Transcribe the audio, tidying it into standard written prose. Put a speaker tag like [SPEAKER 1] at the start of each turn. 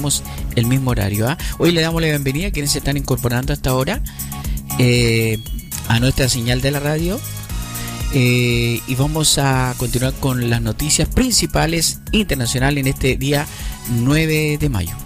[SPEAKER 1] tenemos el mismo horario, ¿ah? Hoy le damos la bienvenida a quienes se están incorporando hasta ahora a nuestra señal de la radio. Y vamos a continuar con las noticias principales internacionales en este día 9 de mayo.